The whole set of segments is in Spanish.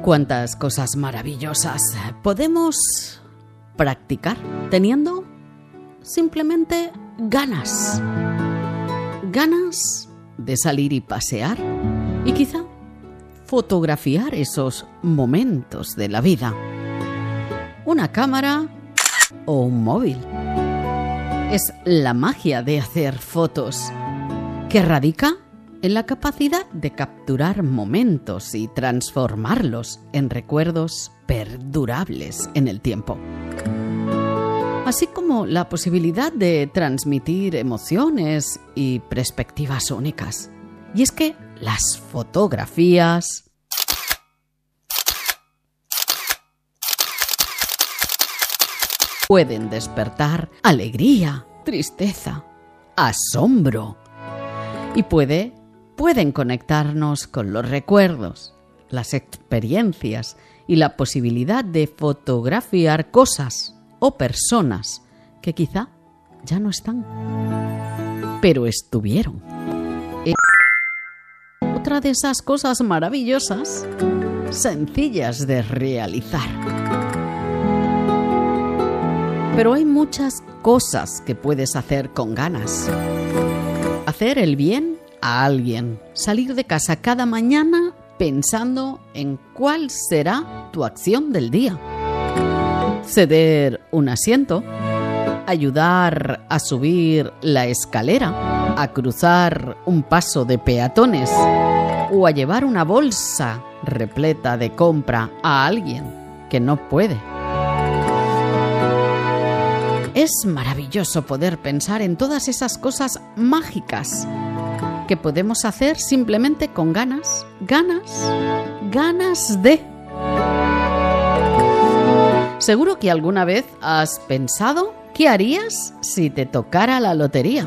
Cuántas cosas maravillosas podemos practicar teniendo simplemente ganas. Ganas de salir y pasear y quizá fotografiar esos momentos de la vida. Una cámara o un móvil. Es la magia de hacer fotos, que radica en la capacidad de capturar momentos y transformarlos en recuerdos perdurables en el tiempo. Así como la posibilidad de transmitir emociones y perspectivas únicas. Y es que las fotografías pueden despertar alegría, tristeza, asombro y pueden conectarnos con los recuerdos, las experiencias y la posibilidad de fotografiar cosas o personas que quizá ya no están, pero estuvieron. Otra de esas cosas maravillosas, sencillas de realizar. Pero hay muchas cosas que puedes hacer con ganas. Hacer el bien a alguien. Salir de casa cada mañana pensando en cuál será tu acción del día. Ceder un asiento. Ayudar a subir la escalera. A cruzar un paso de peatones. O a llevar una bolsa repleta de compra a alguien que no puede. Es maravilloso poder pensar en todas esas cosas mágicas que podemos hacer simplemente con ganas de. Seguro que alguna vez has pensado qué harías si te tocara la lotería.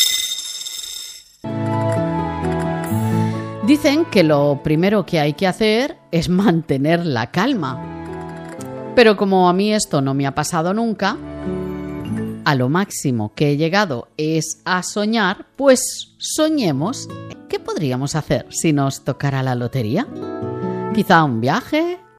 Dicen que lo primero que hay que hacer es mantener la calma. Pero como a mí esto no me ha pasado nunca, a lo máximo que he llegado es a soñar, pues soñemos. ¿Qué podríamos hacer si nos tocara la lotería? Quizá un viaje,